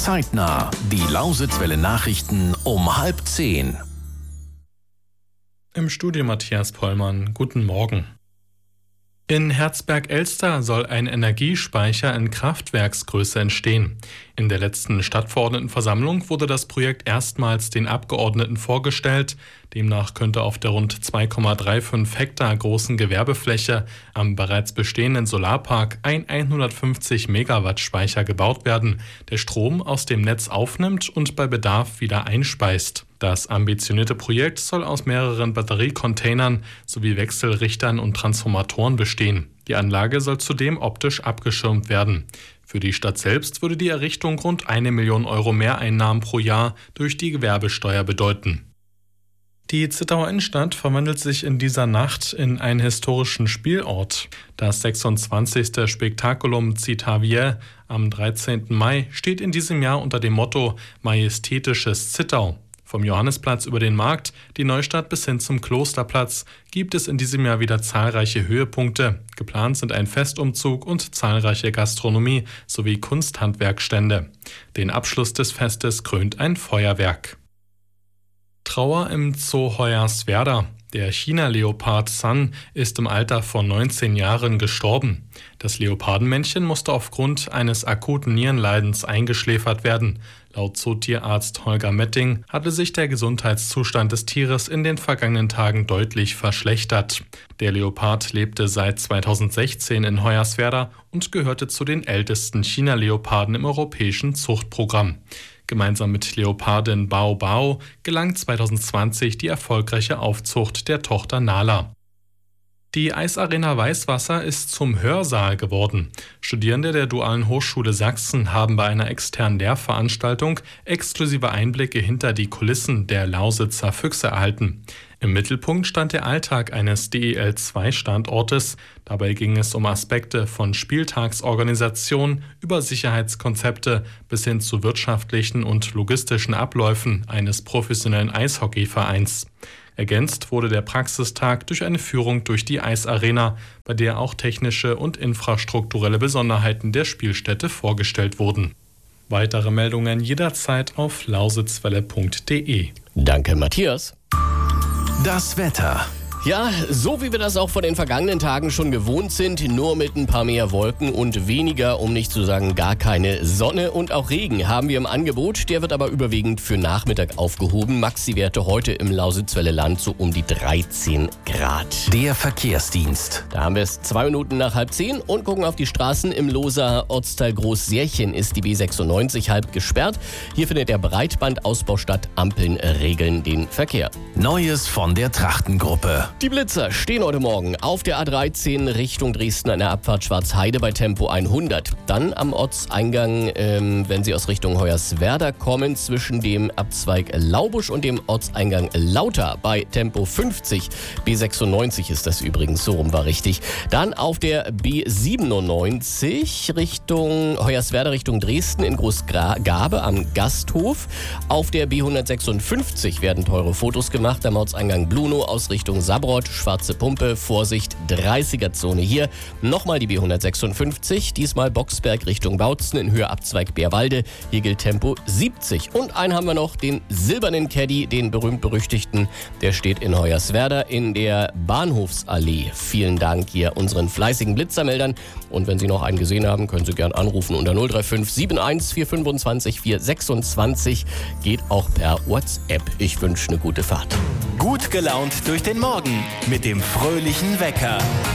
Zeitnah. Die Lausitzwelle Nachrichten um 9:30. Im Studio Matthias Pollmann. Guten Morgen. In Herzberg-Elster soll ein Energiespeicher in Kraftwerksgröße entstehen. In der letzten Stadtverordnetenversammlung wurde das Projekt erstmals den Abgeordneten vorgestellt. Demnach könnte auf der rund 2,35 Hektar großen Gewerbefläche am bereits bestehenden Solarpark ein 150 Megawatt Speicher gebaut werden, der Strom aus dem Netz aufnimmt und bei Bedarf wieder einspeist. Das ambitionierte Projekt soll aus mehreren Batteriecontainern sowie Wechselrichtern und Transformatoren bestehen. Die Anlage soll zudem optisch abgeschirmt werden. Für die Stadt selbst würde die Errichtung rund 1 Million Euro Mehreinnahmen pro Jahr durch die Gewerbesteuer bedeuten. Die Zittauer Innenstadt verwandelt sich in dieser Nacht in einen historischen Spielort. Das 26. Spektakulum Citavier am 13. Mai steht in diesem Jahr unter dem Motto Majestätisches Zittau. Vom Johannesplatz über den Markt, die Neustadt bis hin zum Klosterplatz gibt es in diesem Jahr wieder zahlreiche Höhepunkte. Geplant sind ein Festumzug und zahlreiche Gastronomie- sowie Kunsthandwerkstände. Den Abschluss des Festes krönt ein Feuerwerk. Trauer im Zoo Hoyerswerda. Der China-Leopard Sun ist im Alter von 19 Jahren gestorben. Das Leopardenmännchen musste aufgrund eines akuten Nierenleidens eingeschläfert werden. Laut Zootierarzt Holger Metting hatte sich der Gesundheitszustand des Tieres in den vergangenen Tagen deutlich verschlechtert. Der Leopard lebte seit 2016 in Hoyerswerda und gehörte zu den ältesten China-Leoparden im europäischen Zuchtprogramm. Gemeinsam mit Leopardin Bao Bao gelang 2020 die erfolgreiche Aufzucht der Tochter Nala. Die Eisarena Weißwasser ist zum Hörsaal geworden. Studierende der Dualen Hochschule Sachsen haben bei einer externen Lehrveranstaltung exklusive Einblicke hinter die Kulissen der Lausitzer Füchse erhalten. Im Mittelpunkt stand der Alltag eines DEL2-Standortes. Dabei ging es um Aspekte von Spieltagsorganisation über Sicherheitskonzepte bis hin zu wirtschaftlichen und logistischen Abläufen eines professionellen Eishockeyvereins. Ergänzt wurde der Praxistag durch eine Führung durch die Eisarena, bei der auch technische und infrastrukturelle Besonderheiten der Spielstätte vorgestellt wurden. Weitere Meldungen jederzeit auf lausitzwelle.de. Danke, Matthias. Das Wetter. Ja, so wie wir das auch von den vergangenen Tagen schon gewohnt sind, nur mit ein paar mehr Wolken und weniger, um nicht zu sagen gar keine Sonne und auch Regen haben wir im Angebot. Der wird aber überwiegend für Nachmittag aufgehoben. Maxi-Werte heute im Lausitzwelle Land so um die 13 Grad. Der Verkehrsdienst. Da haben wir es 2 Minuten nach 9:30 und gucken auf die Straßen. Im Loser Ortsteil Groß-Särchen ist die B96 halb gesperrt. Hier findet der Breitbandausbau statt. Ampeln regeln den Verkehr. Neues von der Trachtengruppe. Die Blitzer stehen heute Morgen auf der A13 Richtung Dresden an der Abfahrt Schwarzheide bei Tempo 100. Dann am Ortseingang, wenn Sie aus Richtung Hoyerswerda kommen, zwischen dem Abzweig Laubusch und dem Ortseingang Lauter bei Tempo 50. B96 ist das übrigens, so rum war richtig. Dann auf der B97 Richtung Hoyerswerda Richtung Dresden in Großgabe am Gasthof. Auf der B156 werden teure Fotos gemacht am Ortseingang Blunow aus Richtung Saarbrot, schwarze Pumpe, Vorsicht, 30er-Zone hier. Nochmal die B156, diesmal Boxberg Richtung Bautzen in Höhe Abzweig Bärwalde. Hier gilt Tempo 70. Und einen haben wir noch, den silbernen Caddy, den berühmt-berüchtigten. Der steht in Hoyerswerda in der Bahnhofsallee. Vielen Dank hier unseren fleißigen Blitzermeldern. Und wenn Sie noch einen gesehen haben, können Sie gern anrufen unter 035 71 425 426. Geht auch per WhatsApp. Ich wünsche eine gute Fahrt. Gut gelaunt durch den Morgen mit dem fröhlichen Wecker.